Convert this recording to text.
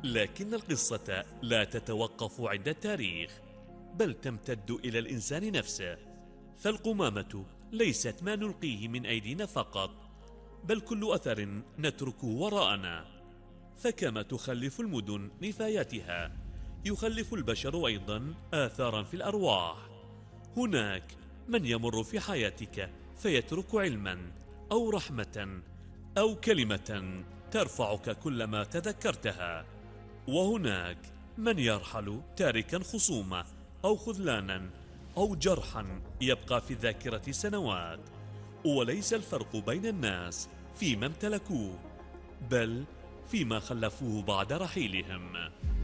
لكن القصة لا تتوقف عند التاريخ، بل تمتد إلى الإنسان نفسه. فالقمامة ليست ما نلقيه من أيدينا فقط، بل كل أثر نتركه وراءنا. فكما تخلف المدن نفاياتها، يخلف البشر أيضا آثارا في الأرواح. هناك من يمر في حياتك فيترك علما أو رحمة أو كلمة ترفعك كلما تذكرتها، وهناك من يرحل تاركا خصومة أو خذلانا أو جرحا يبقى في الذاكرة سنوات. وليس الفرق بين الناس فيما امتلكوه، بل فيما خلفوه بعد رحيلهم.